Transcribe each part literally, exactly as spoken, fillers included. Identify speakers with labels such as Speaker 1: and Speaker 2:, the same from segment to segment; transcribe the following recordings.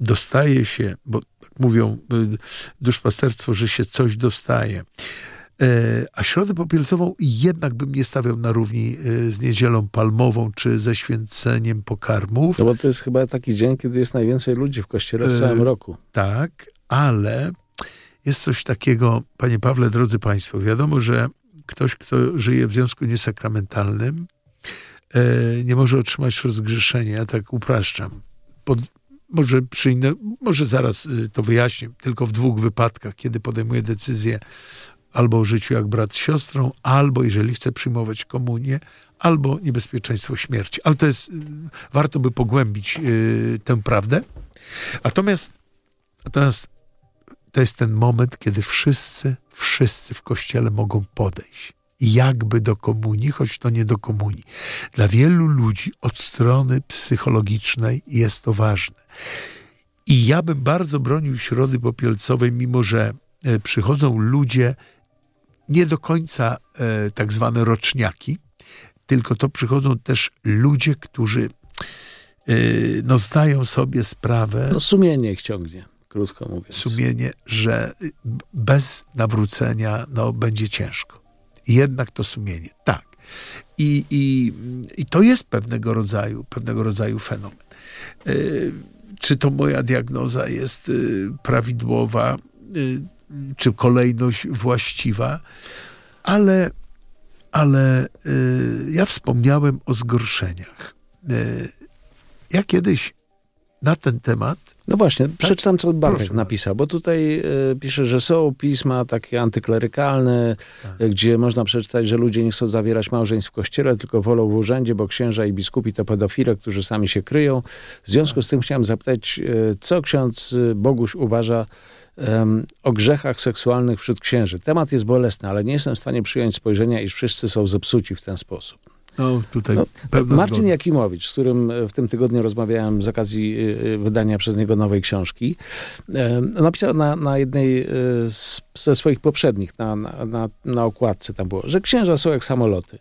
Speaker 1: dostaje się, bo tak mówią duszpasterstwo, że się coś dostaje. A środę popielcową jednak bym nie stawiał na równi z niedzielą palmową, czy ze święceniem pokarmów.
Speaker 2: No bo to jest chyba taki dzień, kiedy jest najwięcej ludzi w kościele w całym roku.
Speaker 1: Tak, ale jest coś takiego, panie Pawle, drodzy państwo, wiadomo, że ktoś, kto żyje w związku niesakramentalnym, nie może otrzymać rozgrzeszenia. Ja tak upraszczam. Pod, może, przy inne, może zaraz to wyjaśnię, tylko w dwóch wypadkach, kiedy podejmuje decyzję albo o życiu jak brat z siostrą, albo jeżeli chce przyjmować komunię, albo niebezpieczeństwo śmierci. Ale to jest, warto by pogłębić yy, tę prawdę. Natomiast, natomiast to jest ten moment, kiedy wszyscy, wszyscy w Kościele mogą podejść. Jakby do komunii, choć to nie do komunii. Dla wielu ludzi od strony psychologicznej jest to ważne. I ja bym bardzo bronił środy popielcowej, mimo że e, przychodzą ludzie nie do końca e, tak zwane roczniaki, tylko to przychodzą też ludzie, którzy e, no, zdają sobie sprawę...
Speaker 2: No sumienie ich ciągnie, krótko mówiąc.
Speaker 1: Sumienie, że bez nawrócenia no, będzie ciężko. Jednak to sumienie, tak. I, i, i to jest pewnego rodzaju, pewnego rodzaju fenomen. Yy, czy to moja diagnoza jest yy, prawidłowa, yy, czy kolejność właściwa, ale, ale yy, ja wspomniałem o zgorszeniach. Yy, ja kiedyś na ten temat...
Speaker 2: No właśnie, tak? Przeczytam, co Bartek
Speaker 1: Proszę
Speaker 2: napisał, bo tutaj y, pisze, że są pisma takie antyklerykalne, tak. y, gdzie można przeczytać, że ludzie nie chcą zawierać małżeństw w kościele, tylko wolą w urzędzie, bo księża i biskupi to pedofile, którzy sami się kryją. W związku tak. z tym chciałem zapytać, y, co ksiądz Boguś uważa um, o grzechach seksualnych wśród księży. Temat jest bolesny, ale nie jestem w stanie przyjąć spojrzenia, iż wszyscy są zepsuci w ten sposób.
Speaker 1: No, tutaj
Speaker 2: no, Marcin
Speaker 1: zgoda.
Speaker 2: Jakimowicz, z którym w tym tygodniu rozmawiałem z okazji wydania przez niego nowej książki, napisał na, na jednej z, ze swoich poprzednich, na, na, na, na okładce tam było, że księża są jak samoloty.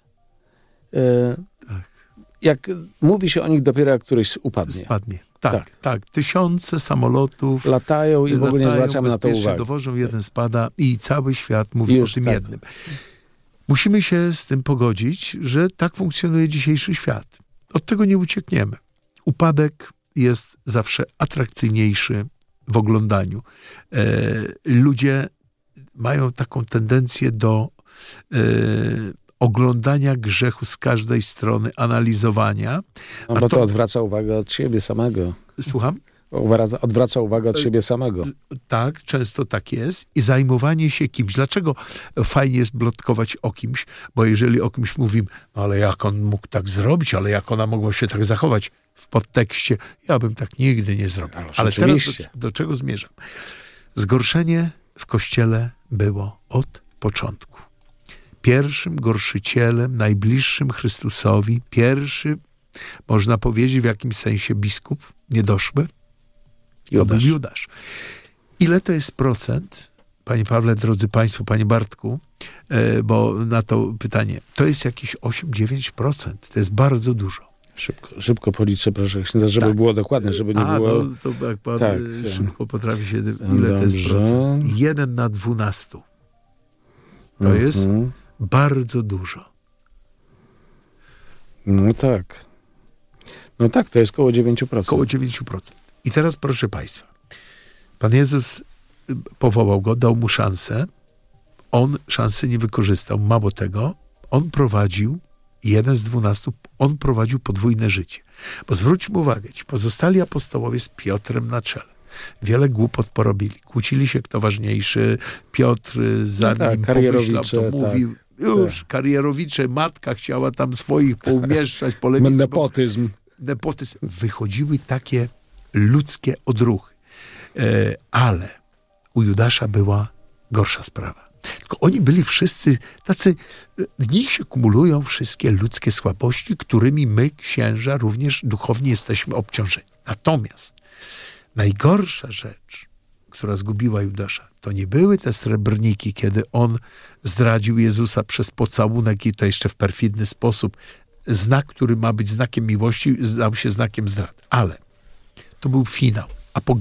Speaker 2: Tak. Jak mówi się o nich dopiero jak któryś upadnie.
Speaker 1: Spadnie. Tak, tak, tak. Tysiące samolotów
Speaker 2: latają i w ogóle nie zwracamy na to uwagi.
Speaker 1: Dowożą, jeden spada i cały świat mówi Już, o tym tak. jednym. Musimy się z tym pogodzić, że tak funkcjonuje dzisiejszy świat. Od tego nie uciekniemy. Upadek jest zawsze atrakcyjniejszy w oglądaniu. E, ludzie mają taką tendencję do e, oglądania grzechu z każdej strony, analizowania.
Speaker 2: No bo to, to odwraca uwagę od siebie samego.
Speaker 1: Słucham?
Speaker 2: Odwraca uwagę od siebie samego.
Speaker 1: Tak, często tak jest. I zajmowanie się kimś. Dlaczego fajnie jest plotkować o kimś? Bo jeżeli o kimś mówimy, no ale jak on mógł tak zrobić, ale jak ona mogła się tak zachować, w podtekście, ja bym tak nigdy nie zrobił. Ale, ale teraz do, do czego zmierzam? Zgorszenie w Kościele było od początku. Pierwszym gorszycielem, najbliższym Chrystusowi, pierwszy, można powiedzieć w jakimś sensie biskup niedoszły, to był Judasz. Ile to jest procent, panie Pawle, drodzy państwo, panie Bartku, e, bo na to pytanie, to jest jakieś osiem do dziewięciu procent. To jest bardzo dużo.
Speaker 2: Szybko, szybko policzę, proszę, żeby tak. było dokładne, żeby nie
Speaker 1: A,
Speaker 2: było...
Speaker 1: No, to jak pan
Speaker 2: tak.
Speaker 1: szybko potrafi się... Ile
Speaker 2: Dobrze.
Speaker 1: to jest procent? Jeden na dwunastu. To mhm. jest bardzo dużo.
Speaker 2: No tak. No tak, to jest koło dziewięć procent.
Speaker 1: Koło dziewięć procent. I teraz proszę państwa, Pan Jezus powołał go, dał mu szansę. On szansy nie wykorzystał. Mało tego, on prowadził, jeden z dwunastu, on prowadził podwójne życie. Bo zwróćmy uwagę, ci pozostali apostołowie z Piotrem na czele. Wiele głupot porobili. Kłócili się, kto ważniejszy. Piotr za no nim tak, pomyślał, to mówił. Tak, już, tak. karierowicze, matka chciała tam swoich poumieszczać po lewicy.
Speaker 2: Nepotyzm.
Speaker 1: Nepotyzm. Wychodziły takie ludzkie odruchy. E, ale u Judasza była gorsza sprawa. Tylko oni byli wszyscy tacy, w nich się kumulują wszystkie ludzkie słabości, którymi my, księża, również duchownie jesteśmy obciążeni. Natomiast najgorsza rzecz, która zgubiła Judasza, to nie były te srebrniki, kiedy on zdradził Jezusa przez pocałunek i to jeszcze w perfidny sposób. Znak, który ma być znakiem miłości, stał się znakiem zdrady. Ale to był finał.